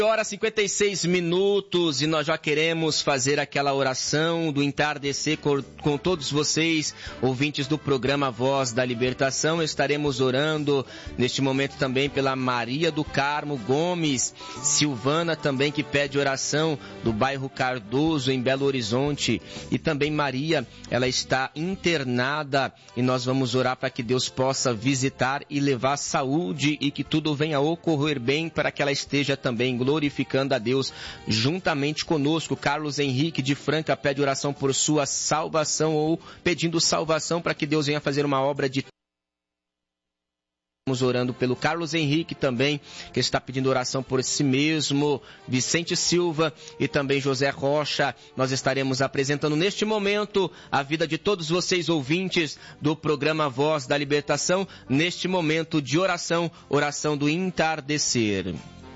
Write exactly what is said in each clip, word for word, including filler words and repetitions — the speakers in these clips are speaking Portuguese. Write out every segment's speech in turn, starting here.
Hora cinquenta e seis minutos e nós já queremos fazer aquela oração do entardecer com, com todos vocês, ouvintes do programa Voz da Libertação. Estaremos orando neste momento também pela Maria do Carmo Gomes, Silvana também que pede oração do bairro Cardoso em Belo Horizonte, e também Maria, ela está internada e nós vamos orar para que Deus possa visitar e levar saúde e que tudo venha a ocorrer bem para que ela esteja também glorificando a Deus juntamente conosco. Carlos Henrique de Franca pede oração por sua salvação, ou pedindo salvação para que Deus venha fazer uma obra de... Estamos orando pelo Carlos Henrique também, que está pedindo oração por si mesmo, Vicente Silva e também José Rocha. Nós estaremos apresentando neste momento a vida de todos vocês ouvintes do programa Voz da Libertação, neste momento de oração, oração do entardecer.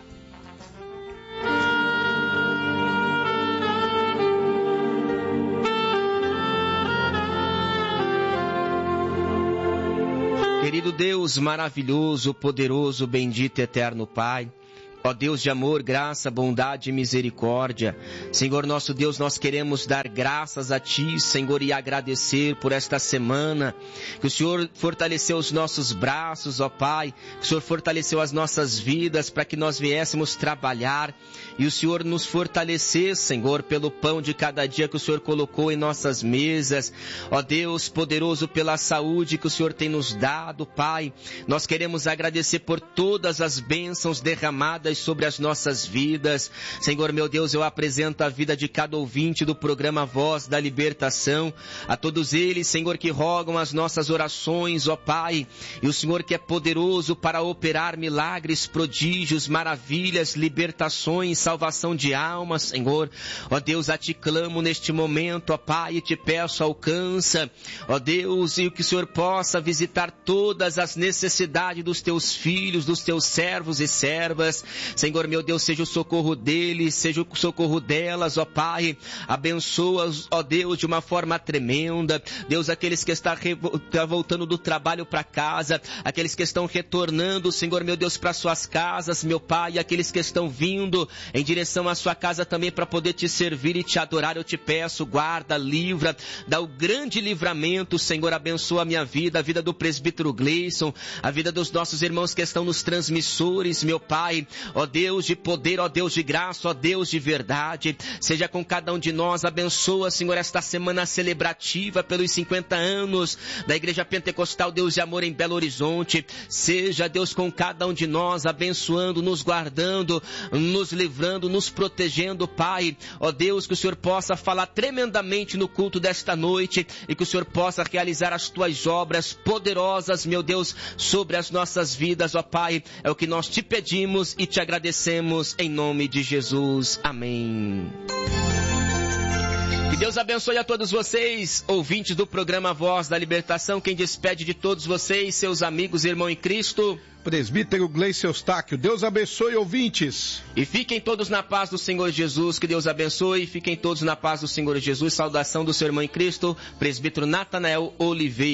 Querido Deus maravilhoso, poderoso, bendito, eterno Pai, ó Deus de amor, graça, bondade e misericórdia, Senhor nosso Deus, nós queremos dar graças a Ti, Senhor, e agradecer por esta semana, que o Senhor fortaleceu os nossos braços, ó Pai, que o Senhor fortaleceu as nossas vidas para que nós viéssemos trabalhar, e o Senhor nos fortalecer, Senhor, pelo pão de cada dia que o Senhor colocou em nossas mesas, ó Deus poderoso, pela saúde que o Senhor tem nos dado, Pai, nós queremos agradecer por todas as bênçãos derramadas sobre as nossas vidas. Senhor meu Deus, eu apresento a vida de cada ouvinte do programa Voz da Libertação, a todos eles, Senhor, que rogam as nossas orações, ó Pai, e o Senhor que é poderoso para operar milagres, prodígios, maravilhas, libertações, salvação de almas, Senhor, ó Deus, a Ti clamo neste momento, ó Pai, e Te peço, alcança, ó Deus, e que o Senhor possa visitar todas as necessidades dos Teus filhos, dos Teus servos e servas. Senhor meu Deus, seja o socorro deles, seja o socorro delas, ó Pai, abençoa-os, ó Deus, de uma forma tremenda. Deus, aqueles que estão voltando do trabalho para casa, aqueles que estão retornando, Senhor meu Deus, para suas casas, meu Pai, e aqueles que estão vindo em direção à sua casa também para poder Te servir e Te adorar, eu Te peço, guarda, livra, dá o grande livramento, Senhor, abençoa a minha vida, a vida do presbítero Gleison, a vida dos nossos irmãos que estão nos transmissores, meu Pai, ó Deus de poder, ó Deus de graça, ó Deus de verdade, seja com cada um de nós, abençoa, Senhor, esta semana celebrativa pelos cinquenta anos da Igreja Pentecostal Deus de Amor em Belo Horizonte, seja, Deus, com cada um de nós, abençoando, nos guardando, nos livrando, nos protegendo, Pai, ó Deus, que o Senhor possa falar tremendamente no culto desta noite e que o Senhor possa realizar as Tuas obras poderosas, meu Deus, sobre as nossas vidas, ó Pai, é o que nós Te pedimos e Te agradecemos em nome de Jesus. Amém. Que Deus abençoe a todos vocês, ouvintes do programa Voz da Libertação. Quem despede de todos vocês, seus amigos, irmão em Cristo, presbítero Gleison Eustáquio. Deus abençoe, ouvintes. E fiquem todos na paz do Senhor Jesus. Que Deus abençoe. Fiquem todos na paz do Senhor Jesus. Saudação do seu irmão em Cristo, presbítero Natanael Oliveira.